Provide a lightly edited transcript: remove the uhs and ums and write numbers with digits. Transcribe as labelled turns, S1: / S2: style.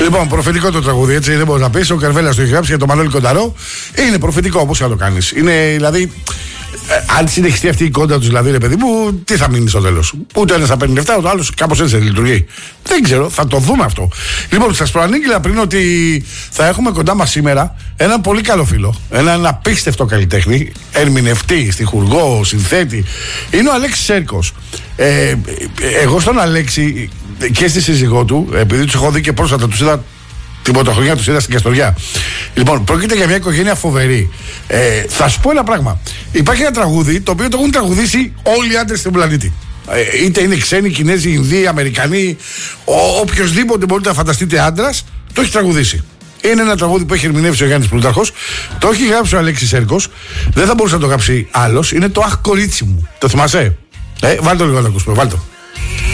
S1: Λοιπόν, προφητικό το τραγούδι, έτσι δεν μπορεί να πει. Ο Καρβέλας το έχει γράψει για τον Μανώλη Κονταρό. Είναι προφητικό, όπως θα το κάνεις. Είναι δηλαδή. Αν συνεχιστεί αυτή η κόντα του, δηλαδή, ρε παιδί μου, τι θα μείνει στο τέλος. Ούτε ένας θα παίρνει λεφτά, ούτε ο άλλος κάπως έτσι λειτουργεί. Δεν ξέρω, θα το δούμε αυτό. Λοιπόν, σας προανήγγειλα πριν ότι θα έχουμε κοντά μας σήμερα έναν πολύ καλό φίλο. Έναν απίστευτο καλλιτέχνη, ερμηνευτή, στιχουργό, συνθέτη. Είναι ο Αλέξης Σέρκος. Εγώ στον Αλέξη και στη σύζυγό του, επειδή τους έχω δει και πρόσφατα, τους είδα. Την πρωτοχρονιά του είδα στην Καστοριά. Λοιπόν, πρόκειται για μια οικογένεια φοβερή. Θα σου πω ένα πράγμα. Υπάρχει ένα τραγούδι το οποίο το έχουν τραγουδήσει όλοι οι άντρες στον πλανήτη. Είτε είναι ξένοι, Κινέζοι, Ινδοί, Αμερικανοί, οποιοδήποτε μπορείτε να φανταστείτε άντρας, το έχει τραγουδήσει. Είναι ένα τραγούδι που έχει ερμηνεύσει ο Γιάννης Πλούταρχος. Το έχει γράψει ο Αλέξης Σέρκος. Δεν θα μπορούσε να το γράψει άλλος. Είναι το Αχ κορίτσι μου. Το θυμάσαι? Βάλτε το λίγο να το ακούσουμε. Βάλτε το.